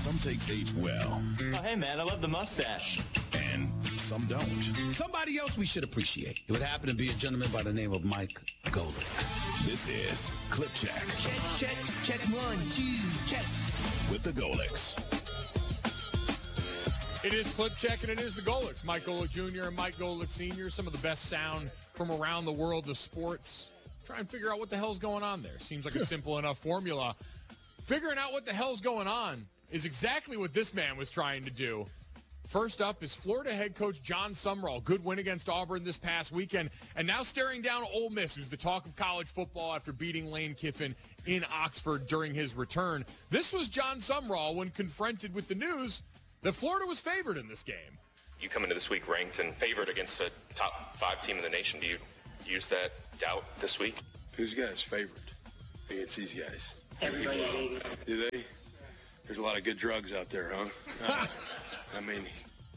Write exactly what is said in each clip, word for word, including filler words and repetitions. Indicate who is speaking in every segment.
Speaker 1: Some takes age well.
Speaker 2: Oh, hey, man, I love the mustache.
Speaker 1: And some don't.
Speaker 3: Somebody else we should appreciate. It would happen to be a gentleman by the name of Mike Golic.
Speaker 1: This is Clip Check.
Speaker 4: Check, check, check, one, two, check.
Speaker 1: With the Golics.
Speaker 5: It is Clip Check, and it is the Golics. Mike Golic Junior and Mike Golic Senior Some of the best sound from around the world of sports. Try and figure out what the hell's going on there. Seems like a simple enough formula. Figuring out what the hell's going on is exactly what this man was trying to do. First up is Florida head coach Jon Sumrall. Good win against Auburn this past weekend. And now staring down Ole Miss, who's the talk of college football after beating Lane Kiffin in Oxford during his return. This was Jon Sumrall when confronted with the news that Florida was favored in this game.
Speaker 6: You come into this week ranked and favored against a top five team in the nation. Do you use that doubt this week?
Speaker 7: Who's got us favored against these guys?
Speaker 8: Everybody.
Speaker 7: Do they? There's a lot of good drugs out there, huh? Uh, I mean,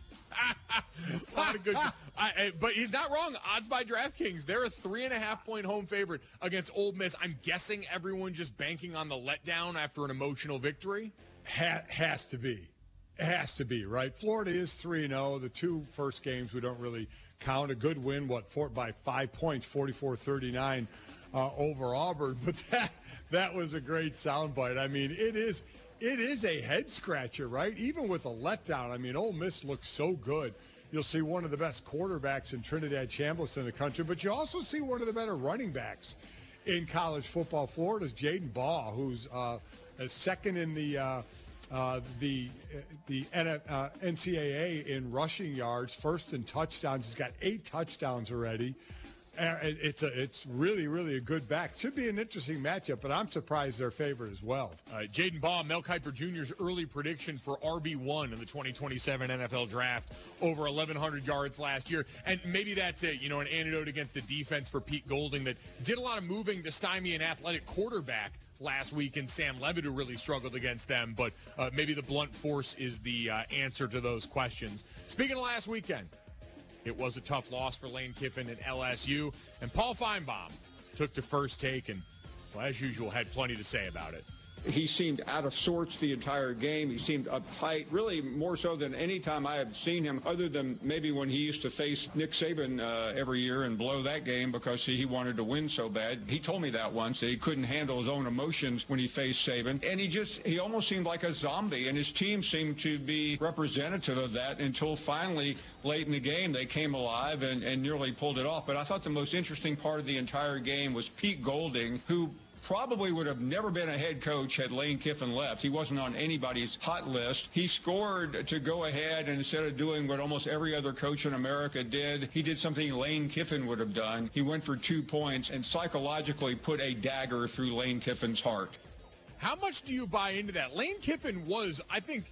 Speaker 5: a lot of good. I, but he's not wrong. Odds by DraftKings, they're a three and a half point home favorite against Ole Miss. I'm guessing everyone just banking on the letdown after an emotional victory.
Speaker 9: Ha- has to be. It has to be, right? Florida is three and oh. The two first games we don't really count. A good win, what, four, by five points, forty-four thirty-nine uh, over Auburn. But that that was a great soundbite. I mean, it is it is a head-scratcher, right? Even with a letdown. I mean, Ole Miss looks so good. You'll see one of the best quarterbacks in Trinidad Chambliss in the country, but you also see one of the better running backs in college football. Florida's Jaden Baugh, who's uh, a second in the uh, – Uh, the the uh, N C double A in rushing yards, first in touchdowns. He's got eight touchdowns already. Uh, it's a it's really really a good back. Should be an interesting matchup, but I'm surprised they're favored as well.
Speaker 5: Uh, Jaden Baugh, Mel Kiper Junior's early prediction for R B one in the twenty twenty-seven N F L Draft, over eleven hundred yards last year, and maybe that's it. You know, an antidote against a defense for Pete Golding that did a lot of moving to stymie an athletic quarterback last week, and Sam Levitt, who really struggled against them. But uh, maybe the blunt force is the uh, answer to those questions. Speaking of last weekend, it was a tough loss for Lane Kiffin at L S U, and Paul Feinbaum took to First Take and, well, as usual, had plenty to say about it.
Speaker 10: He seemed out of sorts the entire game. He seemed uptight, really more so than any time I have seen him, other than maybe when he used to face Nick Saban uh, every year and blow that game because he, he wanted to win so bad. He told me that once, that he couldn't handle his own emotions when he faced Saban. And he just, he almost seemed like a zombie, and his team seemed to be representative of that until finally, late in the game, they came alive and, and nearly pulled it off. But I thought the most interesting part of the entire game was Pete Golding, who probably would have never been a head coach had Lane Kiffin left. He wasn't on anybody's hot list. He scored to go ahead, and instead of doing what almost every other coach in America did, he did something Lane Kiffin would have done. He went for two points and psychologically put a dagger through Lane Kiffin's heart.
Speaker 5: How much do you buy into that? Lane Kiffin was, I think,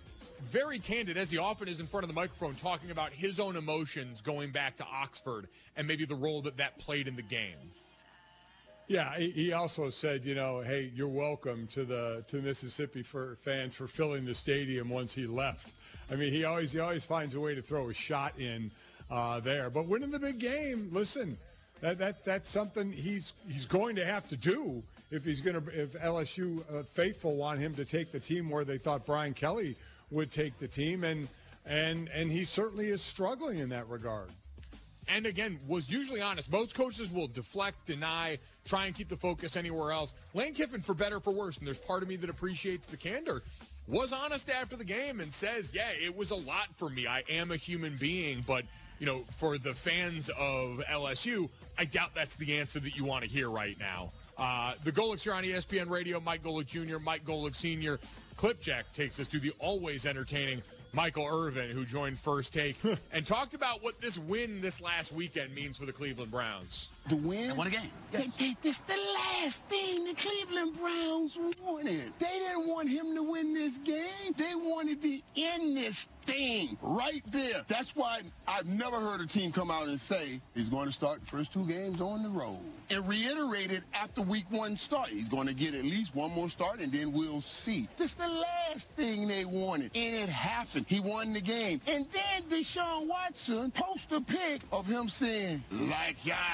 Speaker 5: very candid, as he often is in front of the microphone, talking about his own emotions going back to Oxford and maybe the role that that played in the game.
Speaker 9: Yeah, he also said, you know, hey, you're welcome to the to Mississippi for fans for filling the stadium once he left. I mean, he always he always finds a way to throw a shot in uh, there. But winning the big game, listen, that that that's something he's he's going to have to do if he's going to if L S U uh, faithful want him to take the team where they thought Brian Kelly would take the team, and and and he certainly is struggling in that regard.
Speaker 5: And again, was usually honest. Most coaches will deflect, deny, try and keep the focus anywhere else. Lane Kiffin, for better or for worse, and there's part of me that appreciates the candor, was honest after the game and says, yeah, it was a lot for me. I am a human being, but, you know, for the fans of L S U, I doubt that's the answer that you want to hear right now. Uh, the Golics are on E S P N Radio. Mike Golic Junior, Mike Golic Senior Clip Check takes us to the always entertaining Michael Irvin, who joined First Take and talked about what this win this last weekend means for the Cleveland Browns.
Speaker 11: The win?
Speaker 12: They won a game. Yes.
Speaker 11: It's the last thing the Cleveland Browns wanted. They didn't want him to win this game. They wanted to end this thing right there. That's why I've never heard a team come out and say he's going to start the first two games on the road. And reiterated after week one start. He's going to get at least one more start, and then we'll see. This is the last thing they wanted, and it happened. He won the game. And then Deshaun Watson posted a pic of him saying, like God,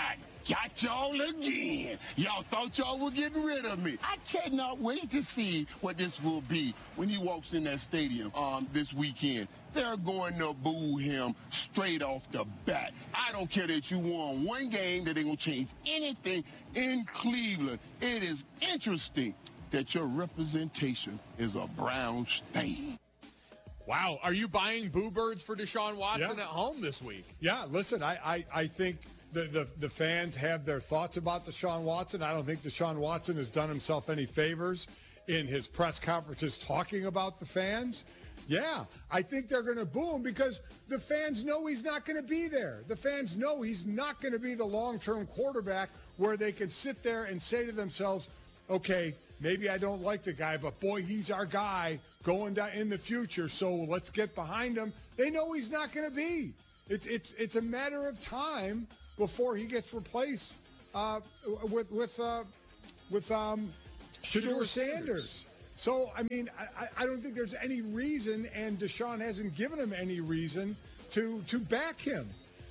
Speaker 11: got y'all again. Y'all thought y'all were getting rid of me. I cannot wait to see what this will be when he walks in that stadium um, this weekend. They're going to boo him straight off the bat. I don't care that you won one game, that they're going to change anything in Cleveland. It is interesting that your representation is a brown stain.
Speaker 5: Wow. Are you buying boo birds for Deshaun Watson
Speaker 9: Yeah.
Speaker 5: at home this week?
Speaker 9: Yeah, listen, I, I, I think the, the, the fans have their thoughts about Deshaun Watson. I don't think Deshaun Watson has done himself any favors in his press conferences talking about the fans. Yeah, I think they're going to boo him because the fans know he's not going to be there. The fans know he's not going to be the long-term quarterback where they can sit there and say to themselves, okay, maybe I don't like the guy, but boy, he's our guy going down in the future, so let's get behind him. They know he's not going to be. It's it's it's a matter of time before he gets replaced uh, with with uh, with um, Shedeur Sanders. Sanders. So, I mean, I, I don't think there's any reason, and Deshaun hasn't given him any reason to to back him.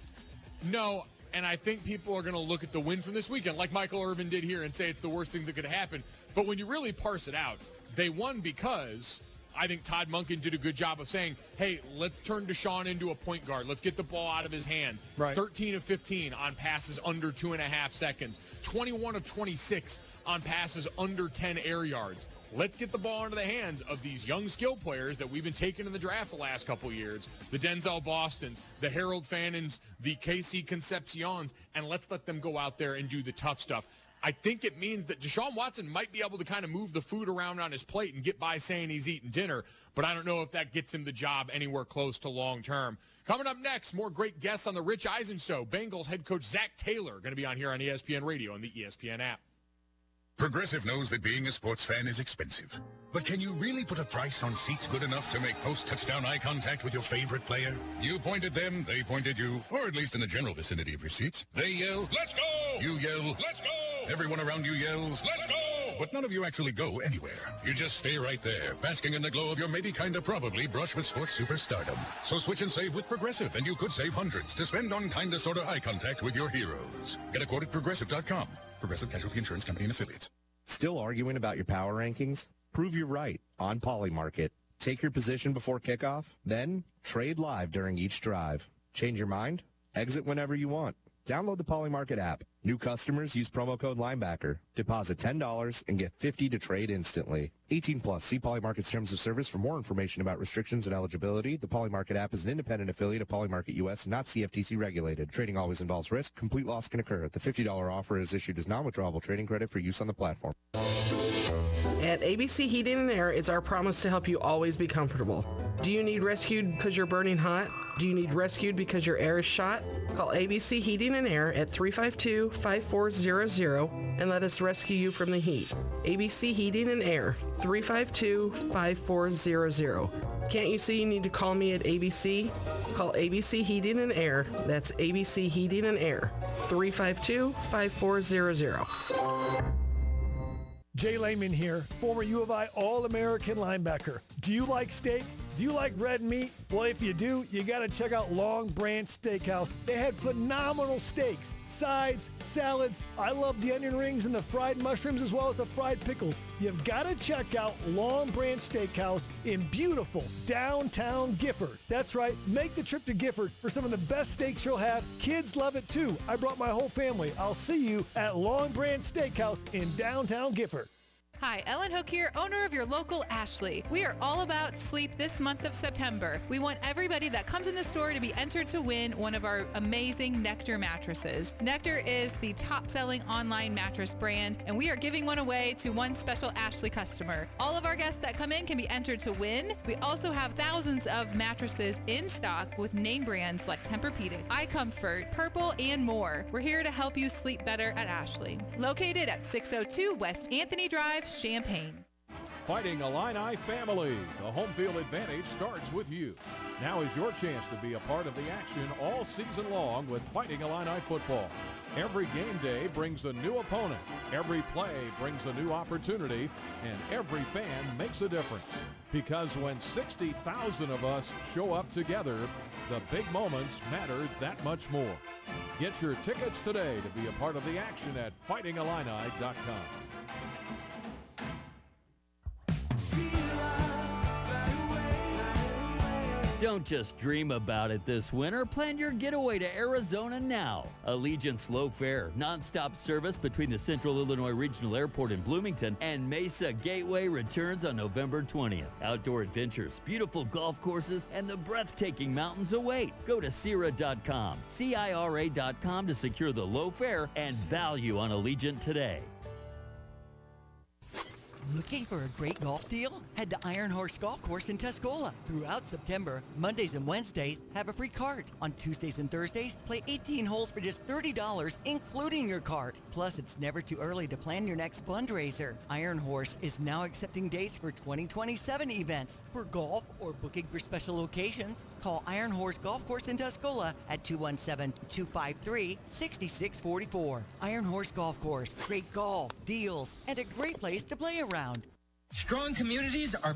Speaker 5: No, and I think people are going to look at the win from this weekend, like Michael Irvin did here, and say it's the worst thing that could happen. But when you really parse it out, they won because I think Todd Monken did a good job of saying, hey, let's turn Deshaun into a point guard. Let's get the ball out of his hands.
Speaker 9: Right.
Speaker 5: thirteen of fifteen on passes under two and a half seconds. twenty-one of twenty-six on passes under ten air yards. Let's get the ball into the hands of these young skill players that we've been taking in the draft the last couple of years, the Denzel Bostons, the Harold Fannons, the K C Concepcions, and let's let them go out there and do the tough stuff. I think it means that Deshaun Watson might be able to kind of move the food around on his plate and get by saying he's eating dinner, but I don't know if that gets him the job anywhere close to long term. Coming up next, more great guests on the Rich Eisen Show. Bengals head coach Zach Taylor going to be on here on E S P N Radio and the E S P N app.
Speaker 1: Progressive knows that being a sports fan is expensive. But can you really put a price on seats good enough to make post-touchdown eye contact with your favorite player? You point at them, they point at you, or at least in the general vicinity of your seats. They yell, "Let's go!" You yell, "Let's go!" Everyone around you yells, "Let's go!" But none of you actually go anywhere. You just stay right there, basking in the glow of your maybe kinda probably brush with sports superstardom. So switch and save with Progressive, and you could save hundreds to spend on kinda sorta eye contact with your heroes. Get a quote at progressive dot com. Progressive Casualty Insurance Company and Affiliates.
Speaker 8: Still arguing about your power rankings? Prove you're right on Polymarket. Take your position before kickoff, then trade live during each drive. Change your mind? Exit whenever you want. Download the Polymarket app. New customers use promo code Linebacker. Deposit ten dollars and get fifty dollars to trade instantly. eighteen plus. See Polymarket's terms of service for more information about restrictions and eligibility. The Polymarket app is an independent affiliate of Polymarket U S and not C F T C regulated. Trading always involves risk. Complete loss can occur. The fifty dollars offer is issued as non-withdrawable trading credit for use on the platform.
Speaker 12: At A B C Heating and Air, it's our promise to help you always be comfortable. Do you need rescued because you're burning hot? Do you need rescued because your air is shot? Call A B C Heating and Air at three five two, five four zero zero and let us rescue you from the heat. A B C Heating and Air, three five two, five four zero zero. Can't you see you need to call me at A B C? Call A B C Heating and Air. That's A B C Heating and Air, three five two, five four zero zero.
Speaker 13: Jay Lehman here, former U of I All-American linebacker. Do you like steak? Do you like red meat? Well, if you do, you got to check out Long Branch Steakhouse. They had phenomenal steaks, sides, salads. I love the onion rings and the fried mushrooms as well as the fried pickles. You've got to check out Long Branch Steakhouse in beautiful downtown Gifford. That's right, make the trip to Gifford for some of the best steaks you'll have. Kids love it too. I brought my whole family. I'll see you at Long Branch Steakhouse in downtown Gifford.
Speaker 14: Hi, Ellen Hook here, owner of your local Ashley. We are all about sleep this month of September. We want everybody that comes in the store to be entered to win one of our amazing Nectar mattresses. Nectar is the top-selling online mattress brand, and we are giving one away to one special Ashley customer. All of our guests that come in can be entered to win. We also have thousands of mattresses in stock with name brands like Tempur-Pedic, iComfort, Purple, and more. We're here to help you sleep better at Ashley. Located at six oh two West Anthony Drive, Champaign.
Speaker 15: Fighting Illini family. The home field advantage starts with you. Now is your chance to be a part of the action all season long with Fighting Illini football. Every game day brings a new opponent. Every play brings a new opportunity, and every fan makes a difference. Because when sixty thousand of us show up together, the big moments matter that much more. Get your tickets today to be a part of the action at fighting illini dot com.
Speaker 16: Don't just dream about it this winter. Plan your getaway to Arizona now. Allegiant's low fare, nonstop service between the Central Illinois Regional Airport in Bloomington and Mesa Gateway returns on November twentieth. Outdoor adventures, beautiful golf courses, and the breathtaking mountains await. Go to Cira dot com, C I R A dot com to secure the low fare and value on Allegiant today.
Speaker 17: Looking for a great golf deal? Head to Iron Horse Golf Course in Tuscola. Throughout September, Mondays and Wednesdays, have a free cart. On Tuesdays and Thursdays, play eighteen holes for just thirty dollars, including your cart. Plus, it's never too early to plan your next fundraiser. Iron Horse is now accepting dates for twenty twenty-seven events. For golf or booking for special occasions, call Iron Horse Golf Course in Tuscola at two one seven, two five three, six six four four. Iron Horse Golf Course. Great golf, deals, and a great place to play around.
Speaker 18: Strong communities are